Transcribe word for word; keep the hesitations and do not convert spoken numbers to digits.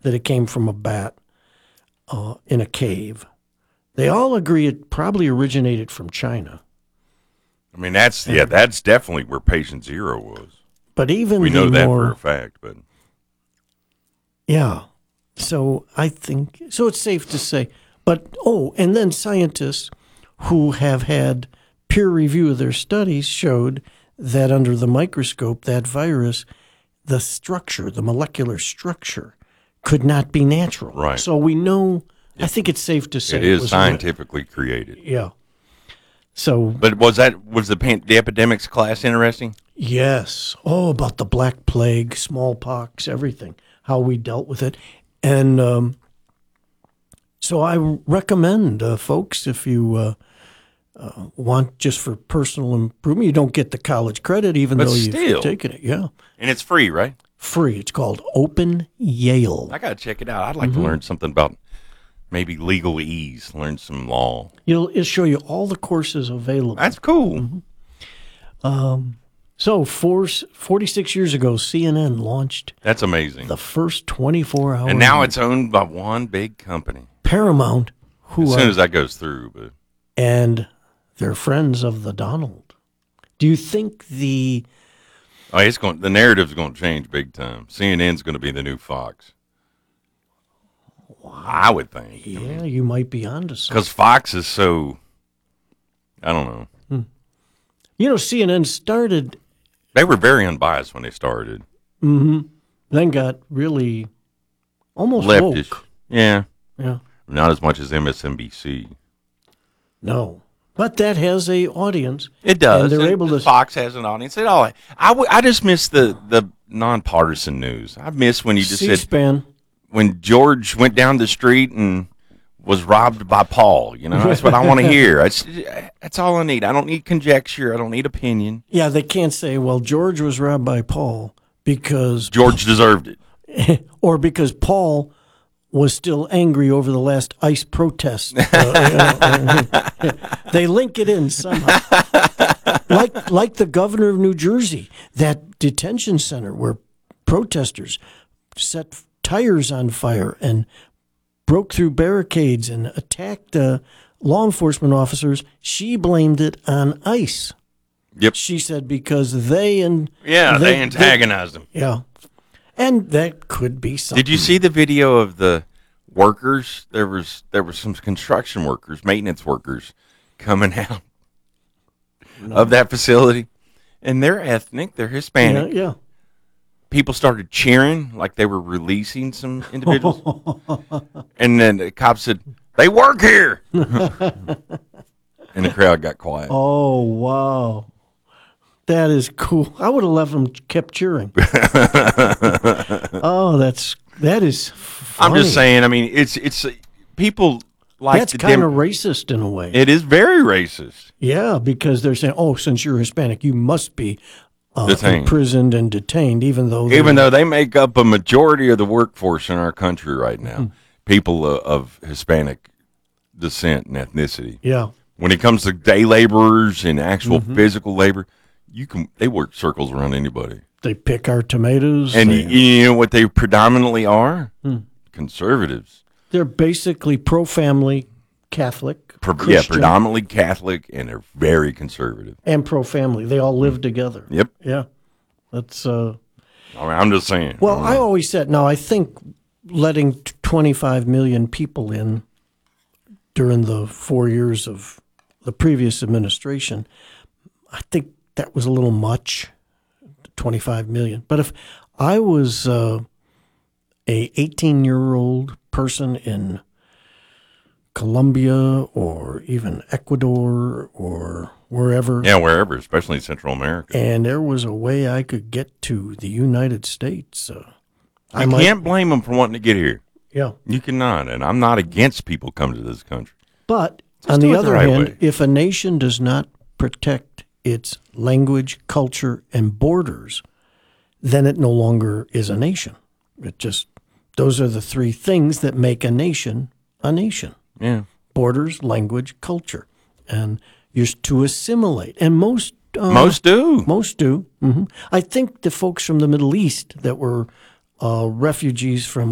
that it came from a bat uh, in a cave. They all agree it probably originated from China. I mean, that's yeah, that's definitely where patient zero was. But even we know the that more, for a fact. But yeah, so I think so. It's safe to say. But oh, and then scientists who have had peer review of their studies showed that under the microscope, that virus, the structure, the molecular structure, could not be natural. Right. So we know. I think it's safe to say it is was scientifically created. Yeah. So, but was that was the pan, the epidemics class interesting? Yes. Oh, about the Black Plague, smallpox, everything, how we dealt with it. And um, so I recommend, uh, folks, if you uh, uh, want just for personal improvement, you don't get the college credit even but though still. you've taken it. Yeah. And it's free, right? Free. It's called Open Yale. I got to check it out. I'd like mm-hmm. to learn something about maybe legalese, learn some law. It'll, it'll show you all the courses available. That's cool. Mm-hmm. Um. So, four, forty-six years ago, C N N launched. That's amazing. The first twenty-four hour. And now it's owned by one big company. Paramount. Who as soon are, as that goes through. But. And they're friends of the Donald. Do you think the. Oh, it's going. The narrative's going to change big time. C N N's going to be the new Fox. Wow. I would think. Yeah, I mean, you might be onto something. Because Fox is so. I don't know. Hmm. You know, C N N started. They were very unbiased when they started. Mm-hmm. Then got really almost leftish. Woke. Yeah. Yeah. Not as much as M S N B C. No. But that has a audience. It does. And they're and able to. Fox has an audience. It all. I, w- I just miss the, the nonpartisan news. I miss when you just C-SPAN. said when George went down the street and was robbed by Paul. You know, that's what I want to hear. That's, that's all I need. I don't need conjecture. I don't need opinion. Yeah, they can't say, well, George was robbed by Paul because George deserved it, or because Paul was still angry over the last ICE protest. Uh, you know, they link it in somehow. Like like the governor of New Jersey, that detention center where protesters set tires on fire and broke through barricades and attacked uh, law enforcement officers. She blamed it on ICE. Yep. She said because they and yeah they, they antagonized they, them. Yeah. And that could be something. Did you see the video of the workers? There was there were some construction workers, maintenance workers, coming out no. of that facility, and they're ethnic, they're Hispanic. Yeah, yeah. People started cheering like they were releasing some individuals, and then the cop said, "They work here," and the crowd got quiet. Oh wow. That is cool. I would have left them kept cheering. Oh, that's that is funny. I'm just saying. I mean, it's it's people like that's the kind dem- of racist in a way. It is very racist. Yeah, because they're saying, "Oh, since you're Hispanic, you must be uh, detained. imprisoned and detained," even though even though they make up a majority of the workforce in our country right now, mm-hmm. people uh, of Hispanic descent and ethnicity. Yeah. When it comes to day laborers and actual mm-hmm. physical labor. You can. They work circles around anybody. They pick our tomatoes. And they, you, you know what they predominantly are? Hmm. Conservatives. They're basically pro-family, Catholic, Pro, yeah, predominantly Catholic, and they're very conservative. And pro-family. They all live together. Yep. Yeah. That's. Uh, I mean, I'm just saying. Well, I, I always said, now I think letting twenty-five million people in during the four years of the previous administration, I think that was a little much, twenty-five million. But if I was uh, a eighteen-year-old person in Colombia or even Ecuador or wherever. Yeah, wherever, especially Central America. And there was a way I could get to the United States. Uh, you I might, can't blame them for wanting to get here. Yeah. You cannot. And I'm not against people coming to this country. But Just on the other the right hand, way. if a nation does not protect its language, culture, and borders, then it no longer is a nation. It just, those are the three things that make a nation a nation. Yeah. Borders, language, culture. And you're to assimilate. And most... Uh, most do. Most do. Mm-hmm. I think the folks from the Middle East that were uh, refugees from